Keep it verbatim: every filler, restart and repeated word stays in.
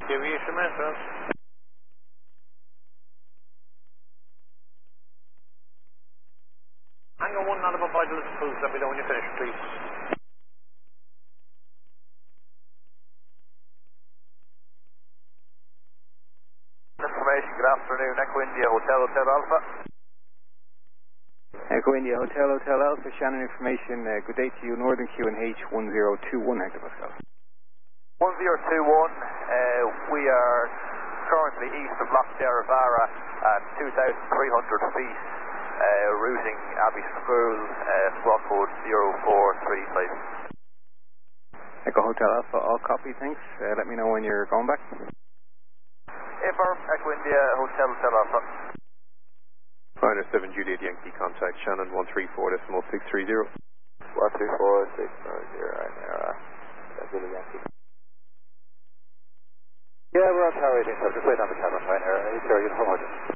Aviation maintenance. Hangar one, not above vital approved. Let me know when you finish, please. Information, good afternoon. Echo India Hotel Hotel Alpha. Echo India Hotel Hotel Alpha, Shannon information. Uh, good day to you, Northern Q and H one zero two one hectopascal. one zero two one, uh, we are currently east of Loch Derivara at two thousand three hundred feet, uh, routing Abbey School, uh, squawk code zero four three five. Echo Hotel Alpha, all copy, thanks. Uh, let me know when you're going back. Affirm, Echo India Hotel Hotel Alpha. Pioneer seven Juliet Yankee, contact Shannon one three four decimal six three zero. one three four six three zero, right there, Juliet Yankee. Yeah, we're on tower eighteen, so just wait on the camera, right here, eight zero, uniform order.